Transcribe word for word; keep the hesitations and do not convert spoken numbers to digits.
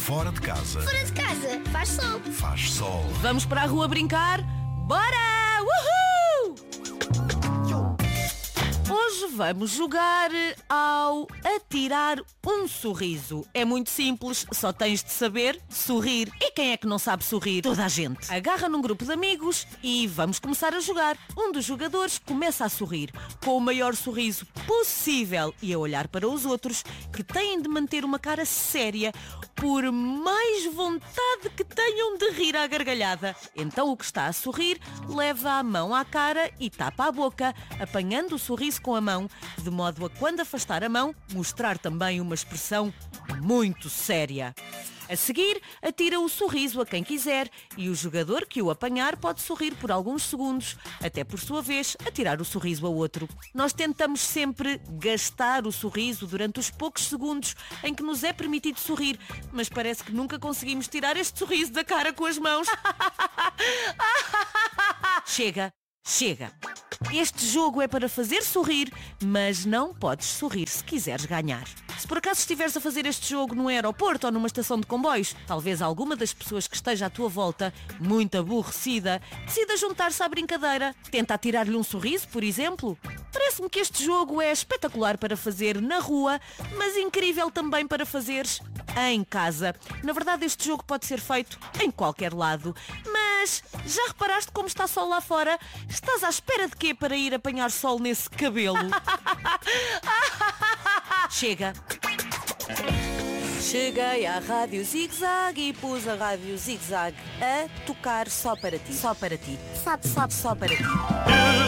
Fora de casa. Fora de casa, faz sol. Faz sol. Vamos para a rua brincar? Bora! Uhul! Hoje vamos jogar ao atirar um sorriso. É muito simples, só tens de saber sorrir. E quem é que não sabe sorrir? Toda a gente. Agarra num grupo de amigos e vamos começar a jogar. Um dos jogadores começa a sorrir, com o maior sorriso possível e a olhar para os outros, que têm de manter uma cara séria, por mais vontade que tenham de rir à gargalhada. Então o que está a sorrir leva a mão à cara e tapa a boca, apanhando o sorriso com a mão, de modo a, quando afastar a mão, mostrar também uma expressão muito séria. A seguir, atira o sorriso a quem quiser e o jogador que o apanhar pode sorrir por alguns segundos, até por sua vez atirar o sorriso a outro. Nós tentamos sempre gastar o sorriso durante os poucos segundos em que nos é permitido sorrir, mas parece que nunca conseguimos tirar este sorriso da cara com as mãos. Chega, chega. Este jogo é para fazer sorrir, mas não podes sorrir se quiseres ganhar. Se por acaso estiveres a fazer este jogo num aeroporto ou numa estação de comboios, talvez alguma das pessoas que esteja à tua volta, muito aborrecida, decida juntar-se à brincadeira. Tenta atirar-lhe um sorriso, por exemplo. Parece-me que este jogo é espetacular para fazer na rua, mas incrível também para fazeres em casa. Na verdade, este jogo pode ser feito em qualquer lado. Mas já reparaste como está sol lá fora? Estás à espera de quê para ir apanhar sol nesse cabelo? Chega. Cheguei à Rádio Zig Zag e pus a Rádio Zig Zag a tocar só para ti. Só para ti. Só, só, só para ti.